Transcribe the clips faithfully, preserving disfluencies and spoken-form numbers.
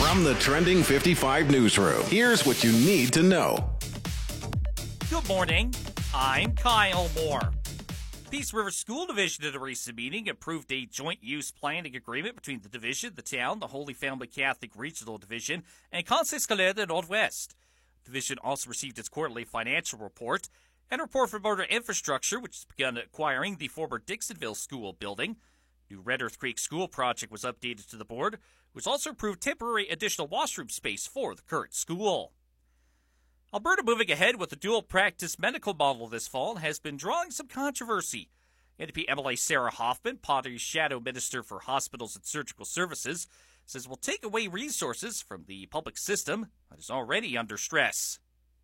From the Trending fifty-five newsroom, here's what you need to know. Good morning. I'm Kyle Moore. Peace River School Division at a recent meeting approved a joint use planning agreement between the division, the town, the Holy Family Catholic Regional Division, and Conseil Scolaire de Nord-Ouest. The division also received its quarterly financial report and a report from Border Infrastructure, which has begun acquiring the former Dixonville School building. New Red Earth Creek School project was updated to the board, which also approved temporary additional washroom space for the current school. Alberta moving ahead with the dual practice medical model this fall has been drawing some controversy. N D P M L A Sarah Hoffman, Pottery's Shadow Minister for Hospitals and Surgical Services, says it will take away resources from the public system that is already under stress.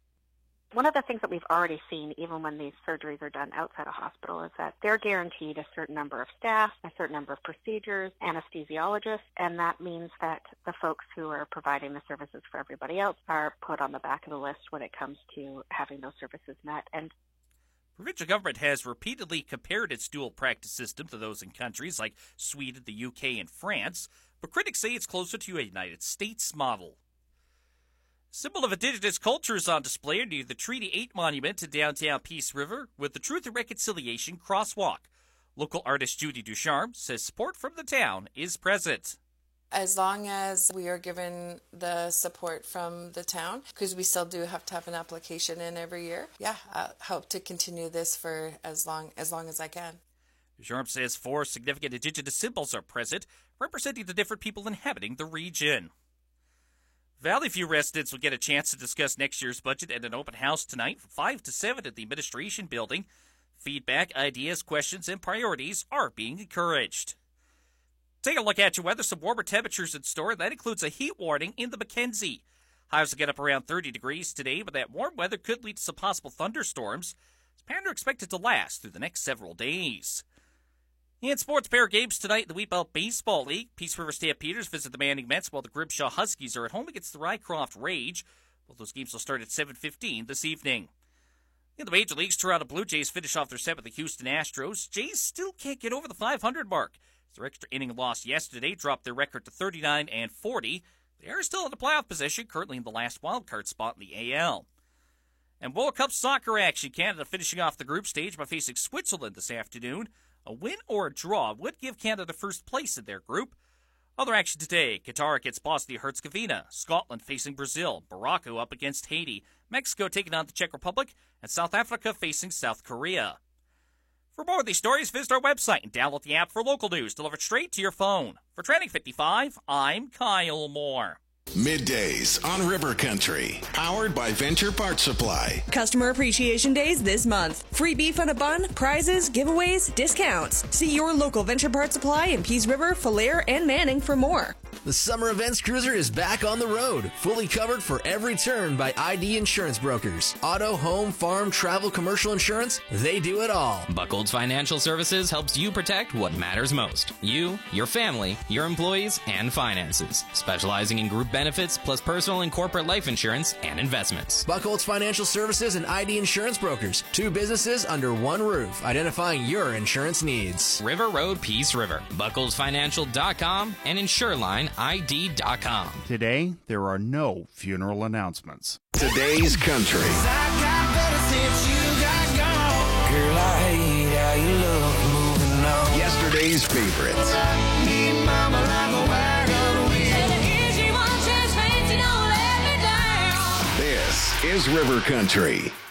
One of the things that we've already seen, even when these surgeries are done outside a hospital, is that they're guaranteed a certain number of staff, a certain number of procedures, anesthesiologists, and that means that the folks who are providing the services for everybody else are put on the back of the list when it comes to having those services met. And provincial government has repeatedly compared its dual practice system to those in countries like Sweden, the U K, and France, but critics say it's closer to a United States model. Symbol of Indigenous culture is on display near the Treaty eight monument in downtown Peace River with the Truth and Reconciliation crosswalk. Local artist Judy Ducharme says support from the town is present. As long as we are given the support from the town, because we still do have to have an application in every year, yeah, I hope to continue this for as long as long as I can. Ducharme says four significant Indigenous symbols are present, representing the different people inhabiting the region. Valley View residents will get a chance to discuss next year's budget at an open house tonight from five to seven at the Administration Building. Feedback, ideas, questions, and priorities are being encouraged. Take a look at your weather. Some warmer temperatures in store. That includes a heat warning in the Mackenzie. Highs will get up around thirty degrees today, but that warm weather could lead to some possible thunderstorms. This pattern are expected to last through the next several days. In sports, pair of games tonight in the Wheatbelt Baseball League. Peace River Stampeders visit the Manning Mets while the Grimshaw Huskies are at home against the Rycroft Rage. Both those games will start at seven fifteen this evening. In the Major Leagues, Toronto Blue Jays finish off their set with the Houston Astros. Jays still can't get over the five hundred mark. Their extra inning loss yesterday dropped their record to thirty-nine and forty. They are still in the playoff position, currently in the last wildcard spot in the A L. And World Cup soccer action. Canada finishing off the group stage by facing Switzerland this afternoon. A win or a draw would give Canada first place in their group. Other action today, Qatar against Bosnia-Herzegovina, Scotland facing Brazil, Morocco up against Haiti, Mexico taking on the Czech Republic, and South Africa facing South Korea. For more of these stories, visit our website and download the app for local news delivered straight to your phone. For Trending fifty-five, I'm Kyle Moore. Middays on River Country, powered by Venture Parts Supply. Customer Appreciation Days this month. Free beef on a bun, prizes, giveaways, discounts. See your local Venture Parts Supply in Peace River, Falliere, and Manning for more. The Summer Events Cruiser is back on the road, fully covered for every turn by I D Insurance Brokers. Auto, home, farm, travel, commercial insurance, they do it all. Buchholz Financial Services helps you protect what matters most. You, your family, your employees, and finances. Specializing in group benefits plus personal and corporate life insurance and investments. Buchholz Financial Services and I D Insurance Brokers. Two businesses under one roof, identifying your insurance needs. River Road, Peace River. Buchholz Financial dot com and Insureline I D dot com. Today, there are no funeral announcements. Today's country. Yesterday's favorites. This is River Country.